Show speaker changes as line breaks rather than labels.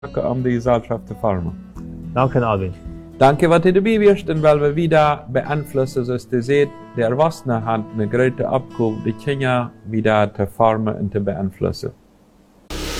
om die Gesellschaft zu formen.
Danke, Alvin.
Danke, was ihr dabei wirst, und weil wir wieder beeinflussen, so ihr seht, die Erwachsenen haben eine große Abgabe, die Kinder wieder zu formen und zu beeinflussen.